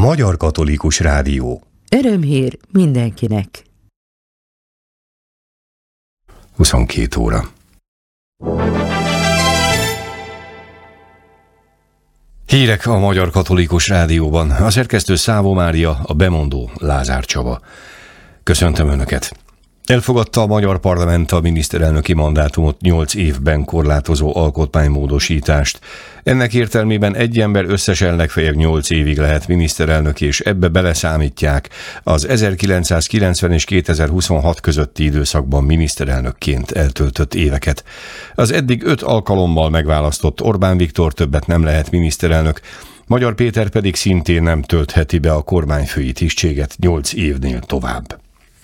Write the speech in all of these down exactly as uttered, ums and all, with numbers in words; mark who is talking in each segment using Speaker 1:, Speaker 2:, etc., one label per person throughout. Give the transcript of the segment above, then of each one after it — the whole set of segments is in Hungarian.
Speaker 1: Magyar Katolikus Rádió.
Speaker 2: Örömhír mindenkinek.
Speaker 1: huszonkét óra. Hírek a Magyar Katolikus Rádióban. A szerkesztő Szávó Mária, a bemondó Lázár Csaba. Köszöntöm Önöket! Elfogadta a magyar parlament a miniszterelnöki mandátumot nyolc évben korlátozó alkotmánymódosítást. Ennek értelmében egy ember összesen legfeljebb nyolc évig lehet miniszterelnök, és ebbe beleszámítják az ezerkilencszázkilencven és kétezer-huszonhat közötti időszakban miniszterelnökként eltöltött éveket. Az eddig öt alkalommal megválasztott Orbán Viktor többet nem lehet miniszterelnök, Magyar Péter pedig szintén nem töltheti be a kormányfői tisztséget nyolc évnél tovább.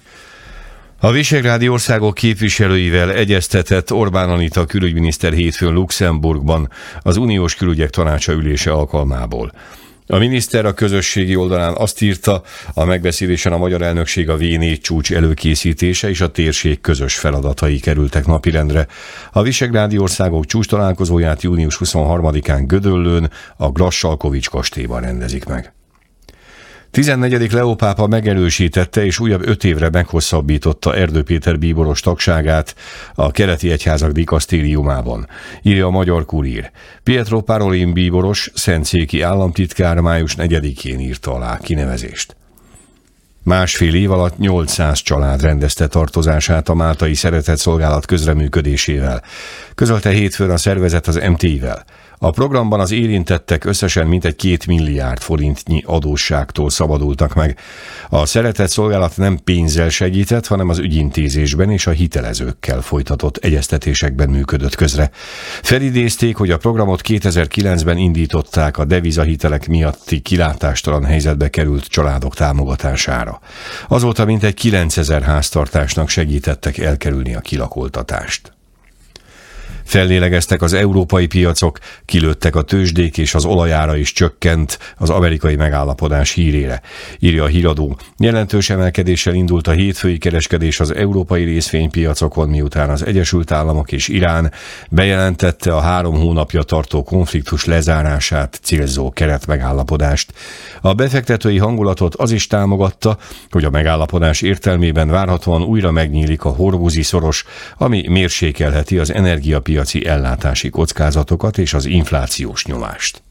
Speaker 1: A visegrádi országok képviselőivel egyeztetett Orbán Anita külügyminiszter hétfőn Luxemburgban az Uniós Külügyek Tanácsa ülése alkalmából. A miniszter a közösségi oldalán azt írta, a megbeszélésen a magyar elnökség a vé négy csúcs előkészítése és a térség közös feladatai kerültek napirendre. A visegrádi országok csúcs találkozóját június huszonharmadikán Gödöllőn, a Grassalkovics kastélyban rendezik meg. tizennegyedik Leó pápa megerősítette és újabb öt évre meghosszabbította Erdő Péter bíboros tagságát a keleti egyházak dikasztériumában, írja a Magyar Kurír. Pietro Parolin bíboros, szentszéki államtitkár május negyedikén írta alá kinevezést. Másfél év alatt nyolcszáz család rendezte tartozását a máltai szeretetszolgálat közreműködésével, közölte hétfőn a szervezet az em té i-vel. A programban az érintettek összesen mintegy két milliárd forintnyi adósságtól szabadultak meg. A szeretetszolgálat nem pénzzel segített, hanem az ügyintézésben és a hitelezőkkel folytatott egyeztetésekben működött közre. Felidézték, hogy a programot kétezer-kilencben indították a devizahitelek miatti kilátástalan helyzetbe került családok támogatására. Azóta mintegy kilencezer háztartásnak segítettek elkerülni a kilakoltatást. Fellélegeztek az európai piacok, kilőttek a tőzsdék és az olajára is csökkent az amerikai megállapodás hírére, írja a híradó. Jelentős emelkedéssel indult a hétfői kereskedés az európai részvénypiacokon, miután az Egyesült Államok és Irán bejelentette a három hónapja tartó konfliktus lezárását célzó keretmegállapodást. A befektetői hangulatot az is támogatta, hogy a megállapodás értelmében várhatóan újra megnyílik a Hormuzi szoros, ami mérsékelheti az energiapiac piaci ellátási kockázatokat és az inflációs nyomást.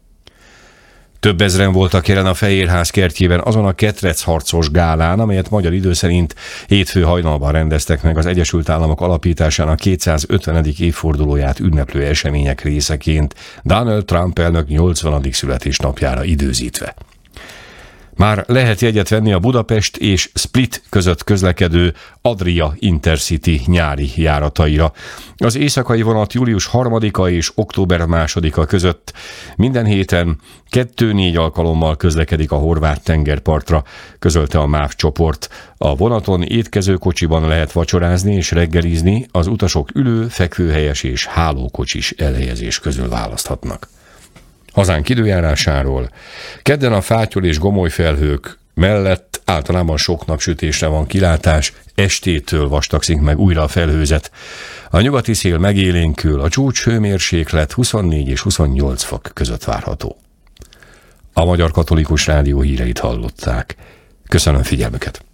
Speaker 1: Több ezren voltak jelen a Fehérház kertjében azon a ketrecharcos gálán, amelyet magyar idő szerint hétfő hajnalban rendeztek meg az Egyesült Államok alapításának kétszázötvenedik évfordulóját ünneplő események részeként, Donald Trump elnök nyolcvanadik születésnapjára időzítve. Már lehet jegyet venni a Budapest és Split között közlekedő Adria Intercity nyári járataira. Az éjszakai vonat július harmadika és október másodika között minden héten kettő-négy alkalommal közlekedik a horvát tengerpartra, közölte a MÁV csoport. A vonaton étkezőkocsiban lehet vacsorázni és reggelizni, az utasok ülő, fekvőhelyes és hálókocsis elhelyezés közül választhatnak. Hazánk időjárásáról. Kedden a fátyol és gomoly felhők mellett általában sok napsütésre van kilátás, estétől vastagszik meg újra a felhőzet. A nyugati szél megélénkül, a csúcs hőmérséklet huszonnégy és huszonnyolc fok között várható. A Magyar Katolikus Rádió híreit hallották. Köszönöm figyelmüket!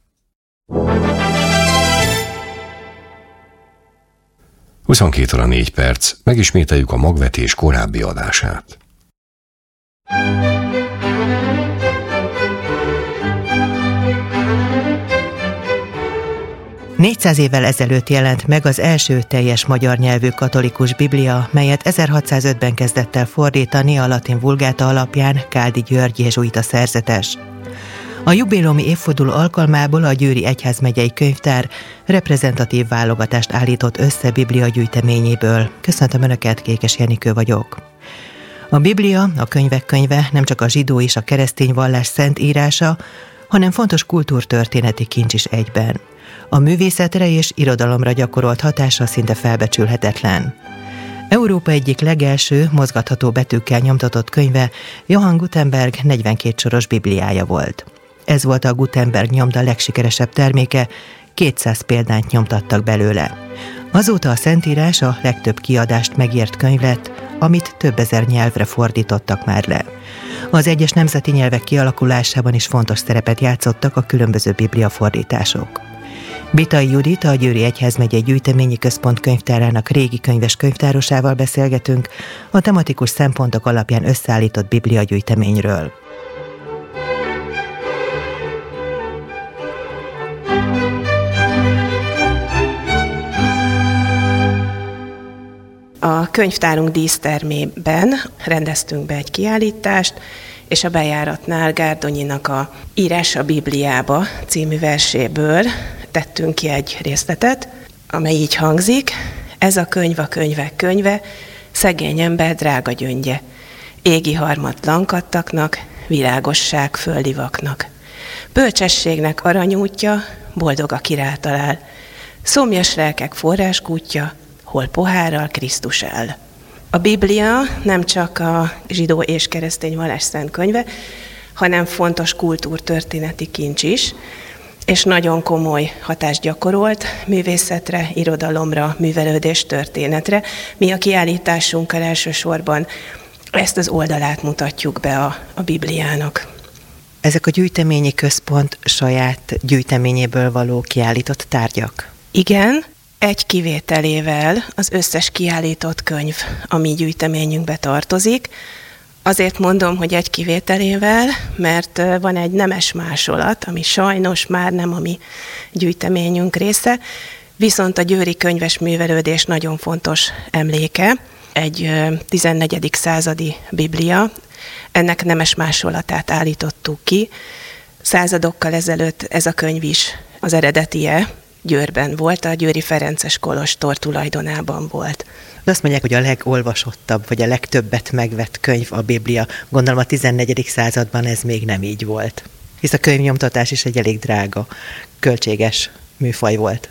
Speaker 1: huszonkét óra négy perc. Megismételjük a magvetés korábbi adását.
Speaker 3: négyszáz évvel ezelőtt jelent meg az első teljes magyar nyelvű katolikus biblia, melyet ezerhatszázötben kezdett el fordítani a latin vulgáta alapján Káldi György jezsuita szerzetes. A jubileumi évforduló alkalmából a Győri Egyházmegyei Könyvtár reprezentatív válogatást állított össze Biblia gyűjteményéből. Köszöntöm Önöket, Kékes Jenikő vagyok. A Biblia, a könyvek könyve nem csak a zsidó és a keresztény vallás szent írása, hanem fontos kultúrtörténeti kincs is egyben. A művészetre és irodalomra gyakorolt hatása szinte felbecsülhetetlen. Európa egyik legelső, mozgatható betűkkel nyomtatott könyve Johann Gutenberg negyvenkét soros bibliája volt. Ez volt a Gutenberg nyomda legsikeresebb terméke, kétszáz példányt nyomtattak belőle. Azóta a Szentírás a legtöbb kiadást megért könyv lett, amit több ezer nyelvre fordítottak már le. Az egyes nemzeti nyelvek kialakulásában is fontos szerepet játszottak a különböző bibliafordítások. Bitai Judit, a Győri Egyházmegye Gyűjteményi Központ könyvtárának régi könyves könyvtárosával beszélgetünk a tematikus szempontok alapján összeállított bibliagyűjteményről.
Speaker 4: A könyvtárunk dísztermében rendeztünk be egy kiállítást, és a bejáratnál Gárdonyinak a Írás a Bibliába című verséből tettünk ki egy részletet, amely így hangzik: ez a könyv a könyvek könyve, szegény ember drága gyöngye, égi harmat lankadtaknak, világosság földi vaknak. Bölcsességnek aranyútja, boldog, aki rátalál, szomjas lelkek forráskútja, hol pohárral Krisztus áll. A Biblia nem csak a zsidó és keresztény vallás szent könyve, hanem fontos kultúrtörténeti kincs is, és nagyon komoly hatást gyakorolt művészetre, irodalomra, művelődés történetre. Mi a kiállításunkkal elsősorban ezt az oldalát mutatjuk be a, a Bibliának.
Speaker 3: Ezek a gyűjteményi központ saját gyűjteményéből való kiállított tárgyak?
Speaker 4: Igen, egy kivételével az összes kiállított könyv a mi gyűjteményünkbe tartozik. Azért mondom, hogy egy kivételével, mert van egy nemes másolat, ami sajnos már nem a mi gyűjteményünk része, viszont a győri könyves művelődés nagyon fontos emléke, egy tizennegyedik századi Biblia. Ennek nemes másolatát állítottuk ki. Századokkal ezelőtt ez a könyv is az eredetie Győrben volt, a győri ferences kolostor tulajdonában volt.
Speaker 3: Azt mondják, hogy a legolvasottabb, vagy a legtöbbet megvett könyv a Biblia. Gondolom a tizennegyedik században ez még nem így volt. Hisz a könyvnyomtatás is egy elég drága, költséges műfaj volt.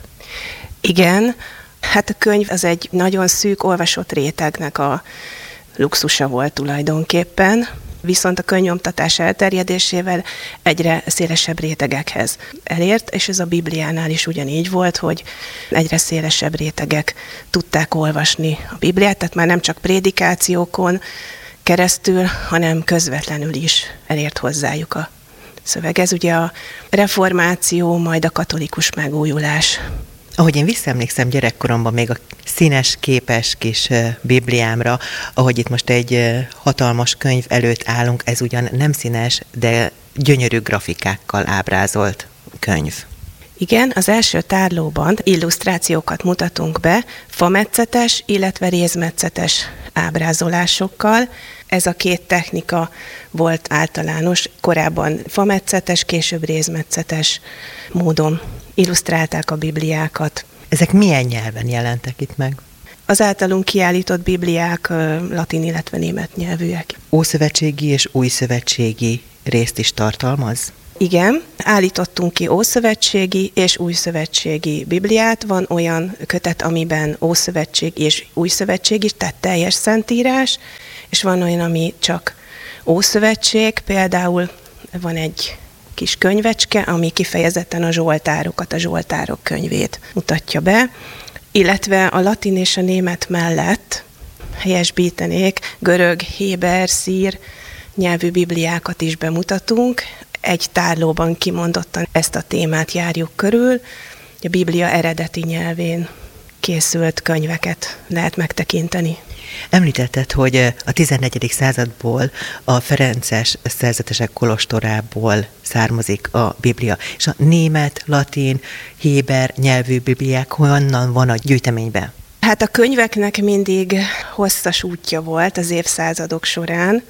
Speaker 4: Igen, hát a könyv az egy nagyon szűk olvasott rétegnek a luxusa volt tulajdonképpen, viszont a könyvnyomtatás elterjedésével egyre szélesebb rétegekhez elért, és ez a Bibliánál is ugyanígy volt, hogy egyre szélesebb rétegek tudták olvasni a Bibliát, tehát már nem csak prédikációkon keresztül, hanem közvetlenül is elért hozzájuk a szöveg. Ez ugye a reformáció, majd a katolikus megújulás.
Speaker 3: Ahogy én visszaemlékszem gyerekkoromban még a színes, képes kis Bibliámra, ahogy itt most egy hatalmas könyv előtt állunk, ez ugyan nem színes, de gyönyörű grafikákkal ábrázolt könyv.
Speaker 4: Igen, az első tárlóban illusztrációkat mutatunk be, fametszetes, illetve rézmetszetes ábrázolásokkal. Ez a két technika volt általános, korábban fametszetes, később rézmetszetes módon illusztrálták a Bibliákat.
Speaker 3: Ezek milyen nyelven jelentek itt meg?
Speaker 4: Az általunk kiállított Bibliák latin, illetve német nyelvűek.
Speaker 3: Ószövetségi és újszövetségi részt is tartalmaz?
Speaker 4: Igen, állítottunk ki ószövetségi és újszövetségi Bibliát. Van olyan kötet, amiben ószövetség és újszövetség is, tehát teljes szentírás, és van olyan, ami csak ószövetség, például van egy kis könyvecske, ami kifejezetten a zsoltárokat, a zsoltárok könyvét mutatja be, illetve a latin és a német mellett helyesbítenék, görög, héber, szír nyelvű bibliákat is bemutatunk. Egy tárlóban kimondottan ezt a témát járjuk körül, a Biblia eredeti nyelvén készült könyveket lehet megtekinteni.
Speaker 3: Említetted, hogy a tizennegyedik századból, a ferences szerzetesek kolostorából származik a Biblia, és a német, latin, héber nyelvű Bibliák honnan van a gyűjteményben?
Speaker 4: Hát a könyveknek mindig hosszas útja volt az évszázadok során.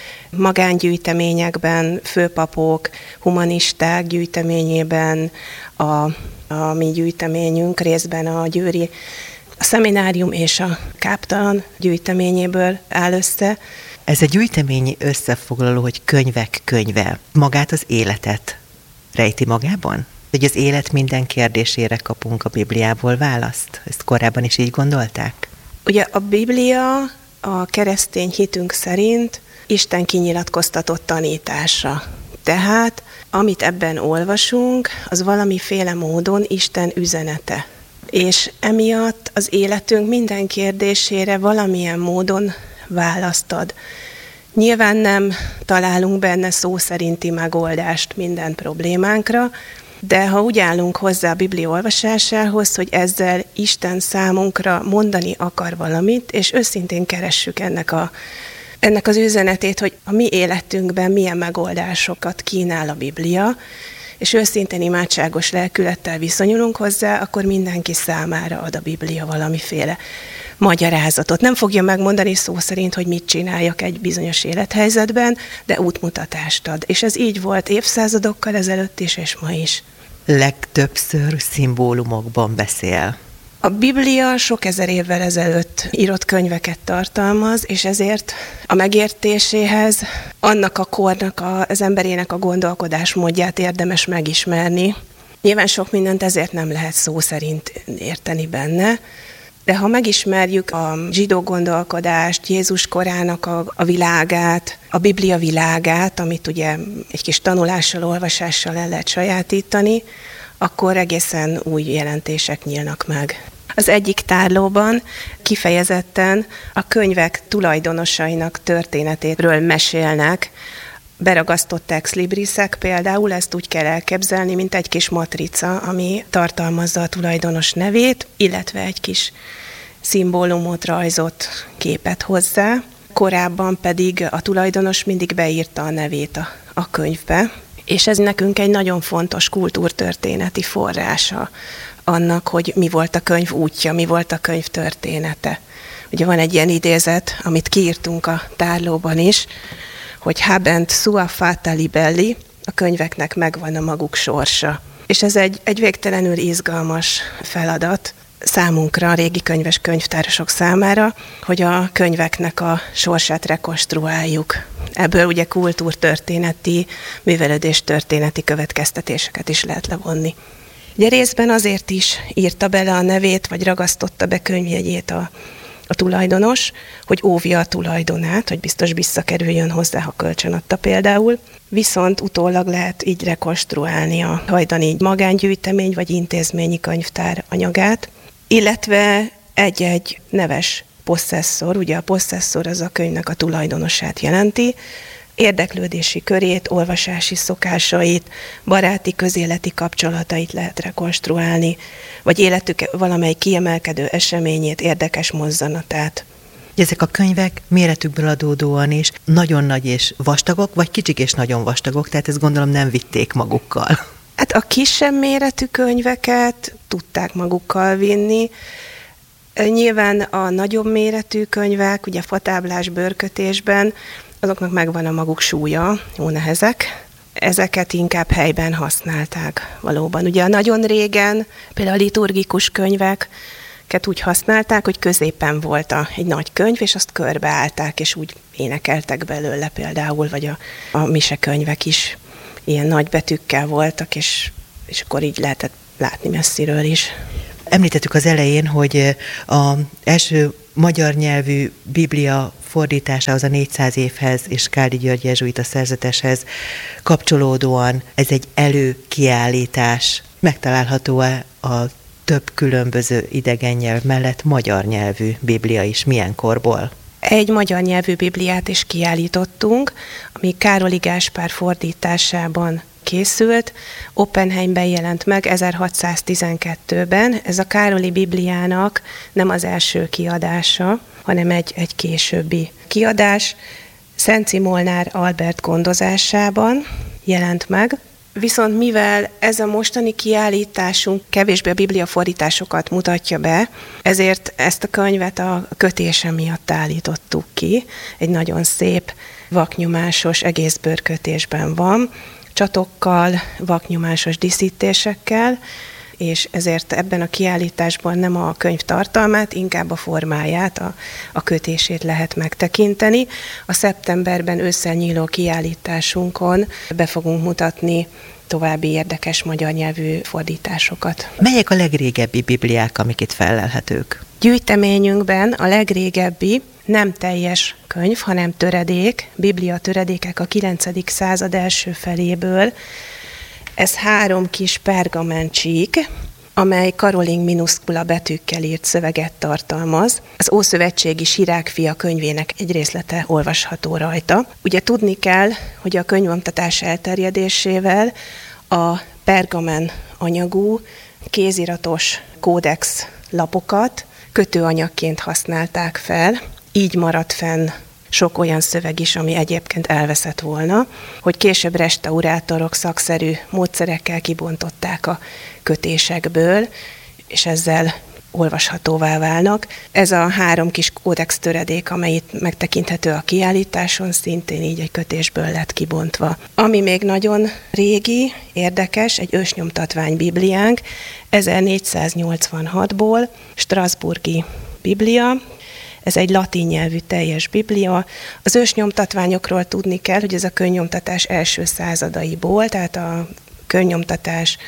Speaker 4: Magángyűjteményekben, főpapok, humanisták gyűjteményében, a, a mi gyűjteményünk részben a győri a szeminárium és a káptalan gyűjteményéből áll össze.
Speaker 3: Ez a gyűjteményi összefoglaló, hogy könyvek könyve, magát az életet rejti magában? Hogy az élet minden kérdésére kapunk a Bibliából választ? Ezt korábban is így gondolták?
Speaker 4: Ugye a Biblia a keresztény hitünk szerint Isten kinyilatkoztatott tanítása. Tehát, amit ebben olvasunk, az valamiféle módon Isten üzenete. És emiatt az életünk minden kérdésére valamilyen módon választ ad. Nyilván nem találunk benne szó szerinti megoldást minden problémánkra, de ha úgy állunk hozzá a Biblia olvasásához, hogy ezzel Isten számunkra mondani akar valamit, és őszintén keressük ennek, a, ennek az üzenetét, hogy a mi életünkben milyen megoldásokat kínál a Biblia, és őszintén imádságos lelkülettel viszonyulunk hozzá, akkor mindenki számára ad a Biblia valamiféle magyarázatot. Nem fogja megmondani szó szerint, hogy mit csináljak egy bizonyos élethelyzetben, de útmutatást ad. És ez így volt évszázadokkal ezelőtt is, és ma is.
Speaker 3: Legtöbbször szimbólumokban beszél.
Speaker 4: A Biblia sok ezer évvel ezelőtt írott könyveket tartalmaz, és ezért a megértéséhez annak a kornak, a, az emberének a gondolkodásmódját érdemes megismerni. Nyilván sok mindent ezért nem lehet szó szerint érteni benne, de ha megismerjük a zsidó gondolkodást, Jézus korának a, a világát, a Biblia világát, amit ugye egy kis tanulással, olvasással el lehet sajátítani, akkor egészen új jelentések nyílnak meg. Az egyik tárlóban kifejezetten a könyvek tulajdonosainak történetéről mesélnek, beragasztott ex librisek például, ezt úgy kell elképzelni, mint egy kis matrica, ami tartalmazza a tulajdonos nevét, illetve egy kis szimbólumot, rajzot, képet hozzá. Korábban pedig a tulajdonos mindig beírta a nevét a, a könyvbe, és ez nekünk egy nagyon fontos kultúrtörténeti forrása annak, hogy mi volt a könyv útja, mi volt a könyv története. Ugye van egy ilyen idézet, amit kiírtunk a tárlóban is, hogy habent sua fata libelli, a könyveknek megvan a maguk sorsa. És ez egy, egy végtelenül izgalmas feladat számunkra, a régi könyves könyvtárosok számára, hogy a könyveknek a sorsát rekonstruáljuk. Ebből ugye kultúrtörténeti, művelődéstörténeti következtetéseket is lehet levonni. Ugye részben azért is írta bele a nevét, vagy ragasztotta be könyvjegyét a a tulajdonos, hogy óvja a tulajdonát, hogy biztos visszakerüljön hozzá, ha kölcsönadta például. Viszont utólag lehet így rekonstruálni a hajdani magángyűjtemény vagy intézményi könyvtár anyagát, illetve egy-egy neves posszesszor, ugye a posszesszor az a könyvnek a tulajdonosát jelenti, érdeklődési körét, olvasási szokásait, baráti, közéleti kapcsolatait lehet rekonstruálni, vagy életük valamelyik kiemelkedő eseményét, érdekes mozzanatát.
Speaker 3: Ezek a könyvek méretükből adódóan is nagyon nagy és vastagok, vagy kicsik és nagyon vastagok, tehát ezt gondolom nem vitték magukkal.
Speaker 4: Hát a kisebb méretű könyveket tudták magukkal vinni. Nyilván a nagyobb méretű könyvek, ugye fatáblás bőrkötésben, azoknak megvan a maguk súlya, jó nehezek. Ezeket inkább helyben használták valóban. Ugye a nagyon régen, például a liturgikus könyveket úgy használták, hogy középen volt a, egy nagy könyv, és azt körbeállták, és úgy énekeltek belőle például, vagy a, a misekönyvek is ilyen nagy betűkkel voltak, és, és akkor így lehetett látni messziről is.
Speaker 3: Említettük az elején, hogy az első magyar nyelvű Biblia fordításához a négyszáz évhez és Káldi György jezsuita szerzeteshez kapcsolódóan ez egy előkiállítás. Megtalálható-e a több különböző idegen nyelv mellett magyar nyelvű Biblia is milyen korból?
Speaker 4: Egy magyar nyelvű Bibliát is kiállítottunk, ami Károli Gáspár fordításában készült, Oppenheimben jelent meg ezerhatszáztizenkettőben. Ez a Károli Bibliának nem az első kiadása, hanem egy, egy későbbi kiadás. Szenci Molnár Albert gondozásában jelent meg. Viszont mivel ez a mostani kiállításunk kevésbé a Biblia fordításokat mutatja be, ezért ezt a könyvet a kötése miatt állítottuk ki. Egy nagyon szép, vaknyomásos, egész bőrkötésben van, csatokkal, vaknyomásos díszítésekkel, és ezért ebben a kiállításban nem a könyv tartalmát, inkább a formáját, a, a kötését lehet megtekinteni. A szeptemberben ősszel nyíló kiállításunkon be fogunk mutatni további érdekes magyar nyelvű fordításokat.
Speaker 3: Melyek a legrégebbi bibliák, amik itt fellelhetők?
Speaker 4: Gyűjteményünkben a legrégebbi nem teljes könyv, hanem töredék, Biblia töredékek a kilencedik század első feléből. Ez három kis pergamentsík, amely Karoling minuszkula betűkkel írt szöveget tartalmaz. Az Ószövetségi Sirákfia könyvének egy részlete olvasható rajta. Ugye tudni kell, hogy a könyvnyomtatás elterjedésével a pergamen anyagú, kéziratos kódex lapokat kötőanyagként használták fel, így maradt fenn sok olyan szöveg is, ami egyébként elveszett volna, hogy később restaurátorok szakszerű módszerekkel kibontották a kötésekből, és ezzel olvashatóvá válnak. Ez a három kis kódex töredék, amely itt megtekinthető a kiállításon, szintén így egy kötésből lett kibontva. Ami még nagyon régi, érdekes, egy ősnyomtatvány bibliánk, ezernégyszáznyolcvanhatból, strasbourgi biblia. Ez egy latin nyelvű teljes biblia. Az ősnyomtatványokról tudni kell, hogy ez a könyvnyomtatás első századaiból, tehát a könyvnyomtatás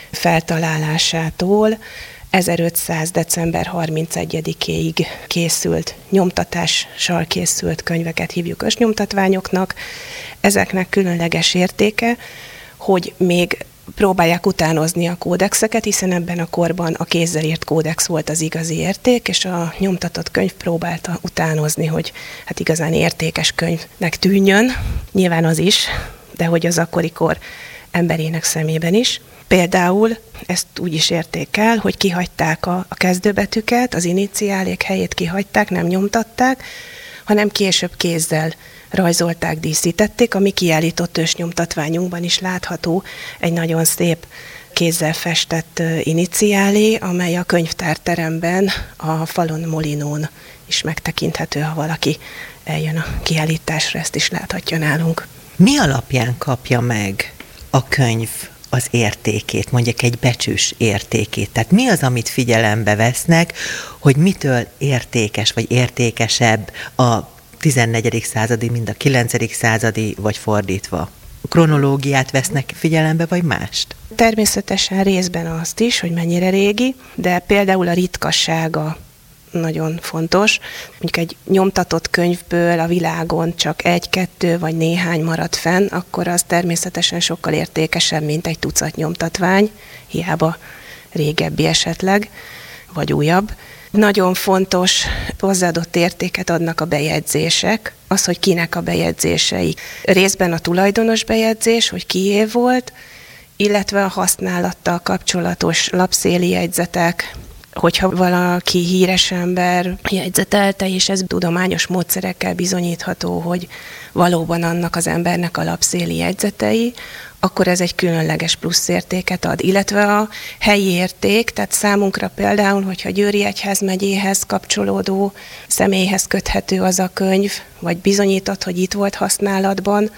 Speaker 4: feltalálásától ezerötszáz. december harmincegyedikéig készült, nyomtatással készült könyveket hívjuk ősnyomtatványoknak. Ezeknek különleges értéke, hogy még próbálják utánozni a kódexeket, hiszen ebben a korban a kézzel írt kódex volt az igazi érték, és a nyomtatott könyv próbálta utánozni, hogy hát igazán értékes könyvnek tűnjön. Nyilván az is, de hogy az akkori kor emberének szemében is. Például ezt úgy is érték el, hogy kihagyták a, a kezdőbetűket, az iniciálék helyét kihagyták, nem nyomtatták, hanem később kézzel rajzolták, díszítették, ami kiállított ősnyomtatványunkban is látható egy nagyon szép kézzel festett iniciálé, amely a könyvtárteremben a falon molinón is megtekinthető, ha valaki eljön a kiállításra, ezt is láthatja nálunk.
Speaker 3: Mi alapján kapja meg a könyv az értékét, mondjuk egy becsűs értékét? Tehát mi az, amit figyelembe vesznek, hogy mitől értékes vagy értékesebb a tizennegyedik századi, mint a kilencedik századi, vagy fordítva? A kronológiát vesznek figyelembe, vagy mást?
Speaker 4: Természetesen részben azt is, hogy mennyire régi, de például a ritkassága nagyon fontos. Mondjuk egy nyomtatott könyvből a világon csak egy-kettő vagy néhány maradt fenn, akkor az természetesen sokkal értékesebb, mint egy tucat nyomtatvány, hiába régebbi esetleg, vagy újabb. Nagyon fontos, hozzáadott értéket adnak a bejegyzések, az, hogy kinek a bejegyzései. Részben a tulajdonos bejegyzés, hogy kié volt, illetve a használattal kapcsolatos lapszéli jegyzetek, hogyha valaki híres ember jegyzetelte, és ez tudományos módszerekkel bizonyítható, hogy valóban annak az embernek a lapszéli jegyzetei, akkor ez egy különleges pluszértéket ad. Illetve a helyi érték, tehát számunkra például, hogyha Győri egyházmegyéhez kapcsolódó személyhez köthető az a könyv, vagy bizonyított, hogy itt volt használatban,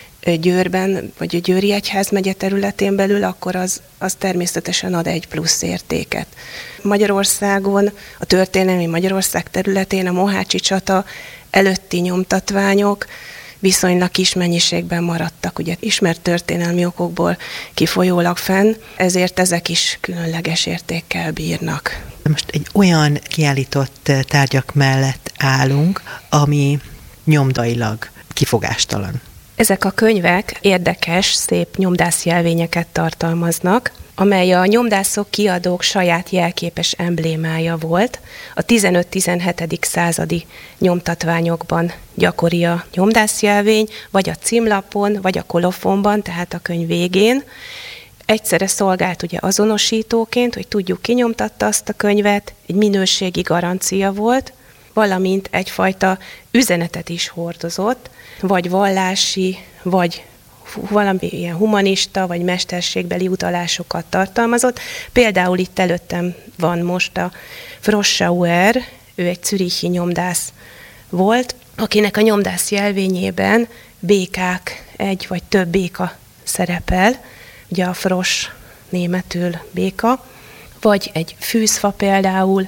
Speaker 4: Győrben, vagy a Győri egyházmegye területén belül, akkor az, az természetesen ad egy plusz értéket. Magyarországon, a történelmi Magyarország területén a mohácsi csata előtti nyomtatványok viszonylag kis mennyiségben maradtak, ugye ismert történelmi okokból kifolyólag fenn, ezért ezek is különleges értékkel bírnak.
Speaker 3: Most egy olyan kiállított tárgyak mellett állunk, ami nyomdailag kifogástalan.
Speaker 4: Ezek a könyvek érdekes, szép nyomdászjelvényeket tartalmaznak, amely a nyomdászok, kiadók saját jelképes emblémája volt. A tizenöt-tizenhetedik századi nyomtatványokban gyakori a nyomdászjelvény, vagy a címlapon, vagy a kolofonban, tehát a könyv végén. Egyszerre szolgált ugye azonosítóként, hogy tudjuk, ki nyomtatta azt a könyvet, egy minőségi garancia volt, valamint egyfajta üzenetet is hordozott, vagy vallási, vagy valami ilyen humanista, vagy mesterségbeli utalásokat tartalmazott. Például itt előttem van most a Froschauer, ő egy zürichi nyomdász volt, akinek a nyomdász jelvényében békák, egy vagy több béka szerepel, ugye a Frosch németül béka, vagy egy fűzfa például,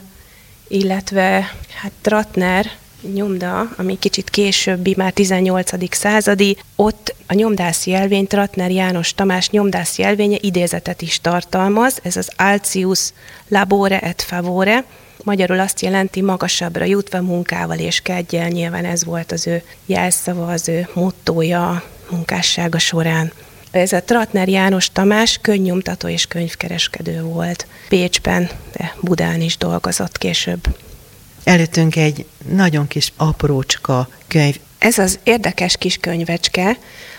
Speaker 4: illetve hát Trattner nyomda, ami kicsit későbbi, már tizennyolcadik századi, ott a nyomdász jelvény, Trattner János Tamás nyomdász jelvénye idézetet is tartalmaz, ez az Altius labore et favore, magyarul azt jelenti magasabbra jutva munkával és kedgyel, nyilván ez volt az ő jelszava, az ő mottója a munkássága során. Ez a Tratner János Tamás könyvnyomtató és könyvkereskedő volt. Pécsben, de Budán is dolgozott később.
Speaker 3: Előttünk egy nagyon kis aprócska könyv.
Speaker 4: Ez az érdekes kis könyvecske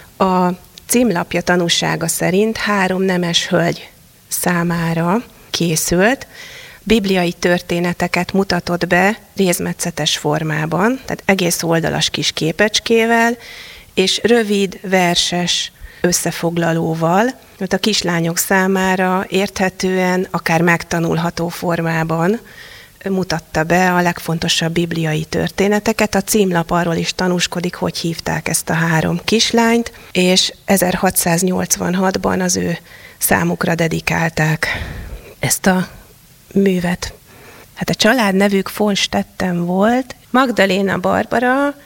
Speaker 4: a címlapja tanúsága szerint három nemes hölgy számára készült. Bibliai történeteket mutatott be rézmetszetes formában, tehát egész oldalas kis képecskével, és rövid, verses összefoglalóval, mert a kislányok számára érthetően, akár megtanulható formában mutatta be a legfontosabb bibliai történeteket. A címlap arról is tanúskodik, hogy hívták ezt a három kislányt, és ezerhatszáznyolcvanhatban az ő számukra dedikálták ezt a művet. Hát a család nevük von Stetten volt, Magdaléna Barbara,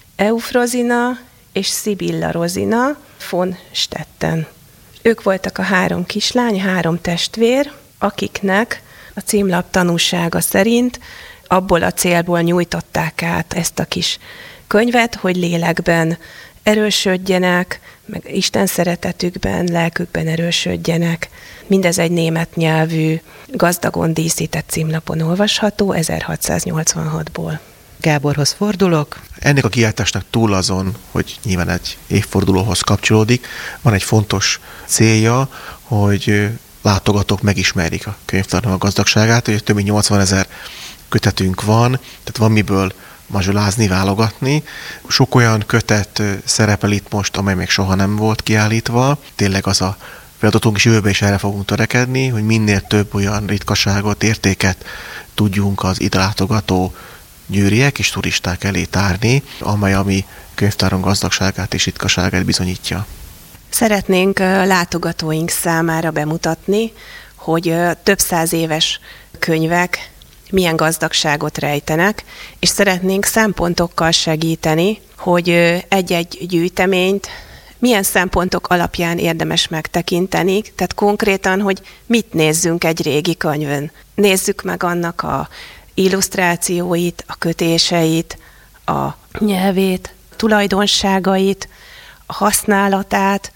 Speaker 4: Eufrozina és Szibilla Rozina von Stetten. Ők voltak a három kislány, három testvér, akiknek a címlap tanúsága szerint abból a célból nyújtották át ezt a kis könyvet, hogy lélekben erősödjenek, meg Isten szeretetükben, lelkükben erősödjenek. Mindez egy német nyelvű, gazdagon díszített címlapon olvasható, ezerhatszáznyolcvanhatból.
Speaker 3: Gáborhoz fordulok.
Speaker 5: Ennek a kiáltásnak túl azon, hogy nyilván egy évfordulóhoz kapcsolódik, van egy fontos célja, hogy látogatók megismerik a könyvtárnak a gazdagságát, hogy több mint nyolcvanezer kötetünk van, tehát van miből mazsolázni, válogatni. Sok olyan kötet szerepel itt most, amely még soha nem volt kiállítva. Tényleg az a feladatunk, és jövőben is erre fogunk törekedni, hogy minél több olyan ritkaságot, értéket tudjunk az ide látogató győriek és turisták elé tárni, amely a mi könyvtárunk gazdagságát és ritkaságát bizonyítja.
Speaker 4: Szeretnénk látogatóink számára bemutatni, hogy több száz éves könyvek milyen gazdagságot rejtenek, és szeretnénk szempontokkal segíteni, hogy egy-egy gyűjteményt milyen szempontok alapján érdemes megtekinteni, tehát konkrétan, hogy mit nézzünk egy régi könyvön. Nézzük meg annak a illusztrációit, a kötéseit, a nyelvét, a tulajdonságait, a használatát,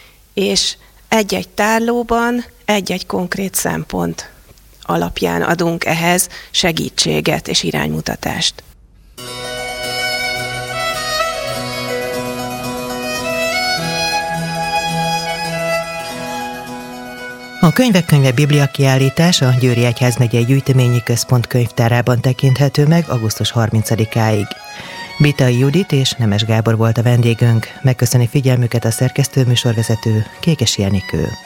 Speaker 4: és egy-egy tárlóban egy-egy konkrét szempont alapján adunk ehhez segítséget és iránymutatást.
Speaker 3: A Könyvek Könyve Biblia kiállítás a Győri Egyházmegyei Gyűjteményi Központ könyvtárában tekinthető meg augusztus harmincadikáig. Bitai Judit és Nemes Gábor volt a vendégünk. Megköszöni figyelmüket a szerkesztő műsorvezető Kékesi Enikő.